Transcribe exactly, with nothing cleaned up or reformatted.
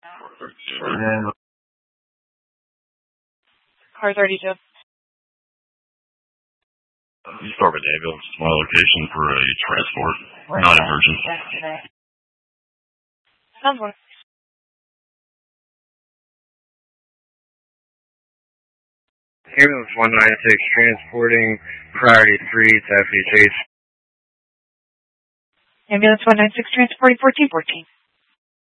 And Car thirty-two. You start with ambulance to my location for a transport, non-emergency. Sounds good. Ambulance one ninety-six transporting priority three to F H H. Ambulance one ninety-six transporting fourteen fourteen.